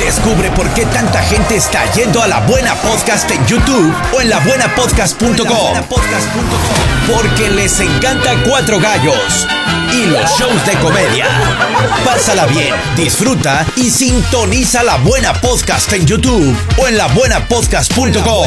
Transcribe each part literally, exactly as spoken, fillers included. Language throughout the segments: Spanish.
Descubre por qué tanta gente está yendo a La Buena Podcast en YouTube o en la buena podcast punto com. Porque les encanta Cuatro Gallos y los shows de comedia. Pásala bien, disfruta y sintoniza La Buena Podcast en YouTube o en la buena podcast punto com.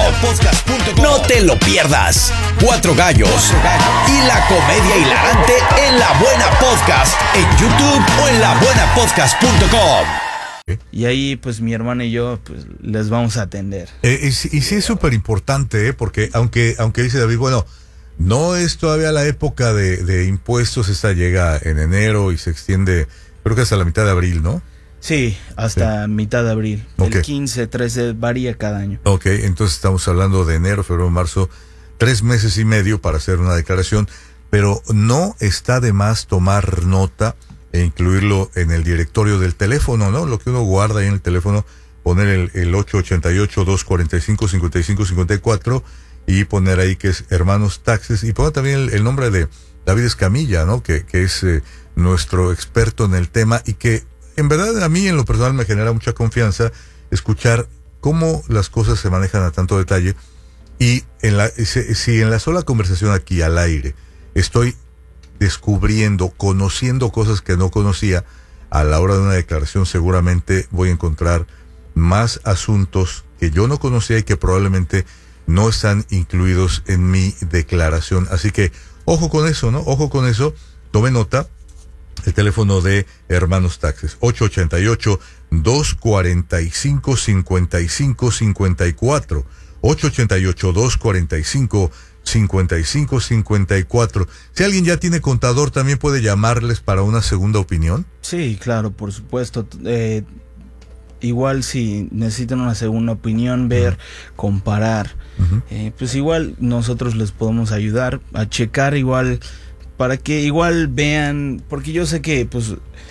No te lo pierdas. Cuatro Gallos y la comedia hilarante en La Buena Podcast en YouTube o en la buena podcast punto com. Y ahí pues mi hermana y yo pues les vamos a atender. Eh, y, y sí es súper importante, ¿eh? Porque aunque, aunque dice David, bueno, no es todavía la época de, de impuestos, esta llega en enero y se extiende, creo que hasta la mitad de abril, ¿no? Sí, hasta sí. mitad de abril. Okay. El quince, trece varía cada año. Ok, entonces estamos hablando de enero, febrero, marzo, tres meses y medio para hacer una declaración, pero no está de más tomar nota e incluirlo en el directorio del teléfono, ¿no? Lo que uno guarda ahí en el teléfono, poner el, el ocho ocho ocho, dos cuatro cinco, cinco cinco cinco cuatro y poner ahí que es Hermanos Taxes, y poner también el, el nombre de David Escamilla, ¿no? Que, que es eh, nuestro experto en el tema y que en verdad a mí en lo personal me genera mucha confianza escuchar cómo las cosas se manejan a tanto detalle. Y en la, si, si en la sola conversación aquí al aire estoy descubriendo, conociendo cosas que no conocía, a la hora de una declaración seguramente voy a encontrar más asuntos que yo no conocía y que probablemente no están incluidos en mi declaración. Así que ojo con eso, ¿no? Ojo con eso. Tome nota. El teléfono de Hermanos Taxes, ocho ocho ocho, dos cuatro cinco, cinco cinco cinco cuatro. ocho ocho ocho, dos cuatro cinco, cinco cinco cinco cuatro. Si alguien ya tiene contador, ¿también puede llamarles para una segunda opinión? Sí, claro, por supuesto. Eh, igual si necesitan una segunda opinión, ver, uh-huh. comparar, uh-huh. eh, pues igual nosotros les podemos ayudar a checar igual, para que igual vean, porque yo sé que pues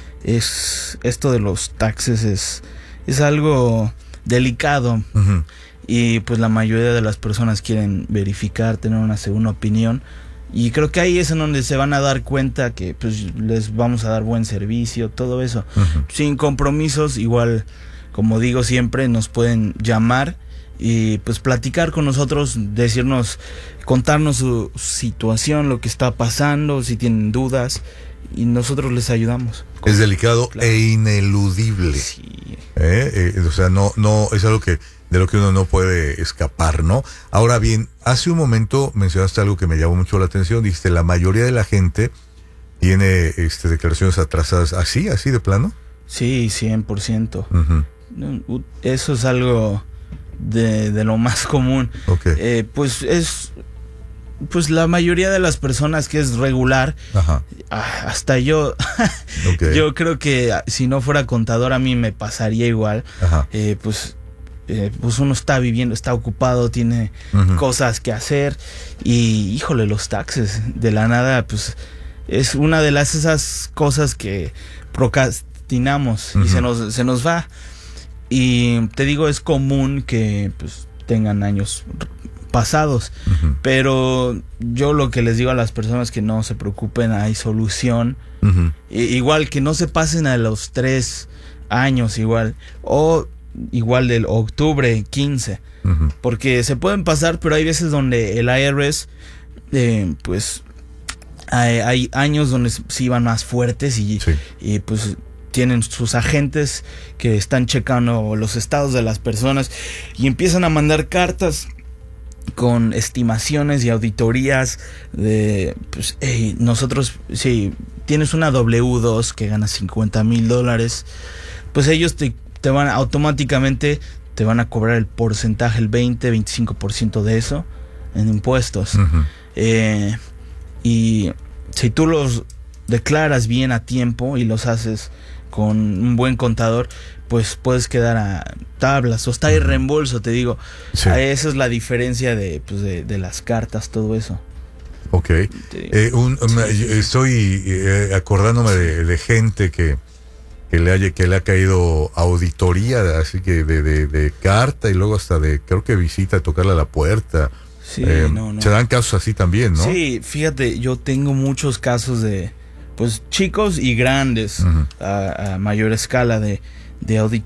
es esto de los taxes es, es algo delicado. Uh-huh. Y pues la mayoría de las personas quieren verificar, tener una segunda opinión. Y creo que ahí es en donde se van a dar cuenta que pues les vamos a dar buen servicio, todo eso. Uh-huh. Sin compromisos, igual, como digo siempre, nos pueden llamar y pues platicar con nosotros, decirnos, contarnos su situación, lo que está pasando, si tienen dudas, y nosotros les ayudamos. Es delicado, claro, e ineludible. Sí. ¿Eh? Eh, o sea, no, no, es algo que de lo que uno no puede escapar, ¿no? Ahora bien, hace un momento mencionaste algo que me llamó mucho la atención. Dijiste, la mayoría de la gente tiene este, declaraciones atrasadas. ¿Así? ¿Así de plano? Sí, cien por ciento. Uh-huh. Eso es algo de, de lo más común. Okay. Eh, pues es... Pues la mayoría de las personas que es regular, ajá, hasta yo, okay, yo creo que si no fuera contador a mí me pasaría igual. Eh, pues, eh, pues uno está viviendo, está ocupado, tiene uh-huh. cosas que hacer y híjole, los taxes de la nada, pues es una de las esas cosas que procrastinamos uh-huh. y se nos, se nos va. Y te digo, es común que pues tengan años pasados, uh-huh. pero yo lo que les digo a las personas que no se preocupen, hay solución. Uh-huh. I- igual que no se pasen a los tres años igual, o igual del octubre quince, uh-huh. porque se pueden pasar, pero hay veces donde el I R S eh, pues hay, hay años donde sí van más fuertes y, sí. y pues tienen sus agentes que están checando los estados de las personas y empiezan a mandar cartas con estimaciones y auditorías de, pues, hey, nosotros, si tienes una W dos que gana cincuenta mil dólares, pues ellos te, te van automáticamente, te van a cobrar el porcentaje, el veinte, veinticinco por ciento de eso en impuestos. Uh-huh. Eh, y si tú los declaras bien a tiempo y los haces con un buen contador, pues puedes quedar a tablas o está el reembolso, te digo. Sí. Esa es la diferencia de, pues de, de las cartas, todo eso. Ok. Eh, un, sí, me, sí, estoy eh, acordándome de, de gente que, que, le haya, que le ha caído auditoría, así que de, de, de carta y luego hasta de, creo que visita, tocarle a la puerta. Sí, eh, no, no. Se dan casos así también, ¿no? Sí, fíjate, yo tengo muchos casos de, pues, chicos y grandes, uh-huh. a, a mayor escala de, de auditoría.